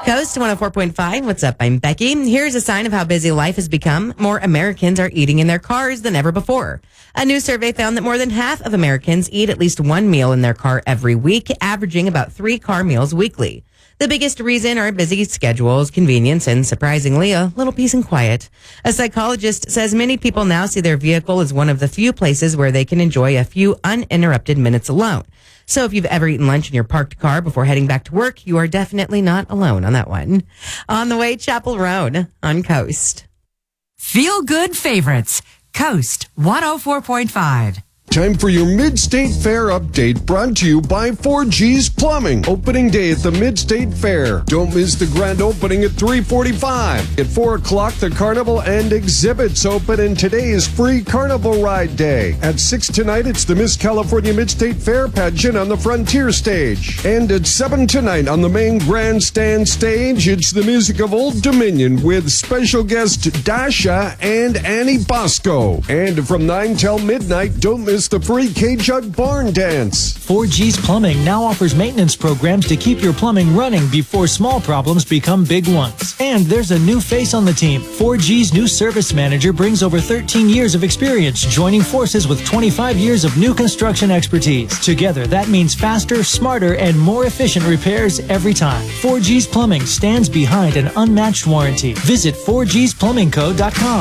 Coast 104.5. What's up? I'm Becky. Here's a sign of how busy life has become. More Americans are eating in their cars than ever before. A new survey found that more than half of Americans eat at least one meal in their car every week, averaging about 3 car meals weekly. The biggest reason are busy schedules, convenience, and surprisingly, a little peace and quiet. A psychologist says many people now see their vehicle as one of the few places where they can enjoy a few uninterrupted minutes alone. So if you've ever eaten lunch in your parked car before heading back to work, you are definitely not alone on that one. On the way, Chapel Roan on Coast. Feel good favorites. Coast 104.5. Time for your Mid-State Fair update, brought to you by 4G's Plumbing. Opening day at the Mid-State Fair. Don't miss the grand opening at 3:45. At 4 o'clock, the carnival and exhibits open, and today is free carnival ride day. At 6 tonight, it's the Miss California Mid-State Fair pageant on the Frontier stage. And at 7 tonight on the main grandstand stage, it's the music of Old Dominion with special guest Dasha and Annie Bosco. And from 9 till midnight, don't miss the free K-Jug Barn Dance. 4G's Plumbing now offers maintenance programs to keep your plumbing running before small problems become big ones. And there's a new face on the team. 4G's new service manager brings over 13 years of experience, joining forces with 25 years of new construction expertise. Together, that means faster, smarter, and more efficient repairs every time. 4G's Plumbing stands behind an unmatched warranty. Visit 4gsplumbingco.com.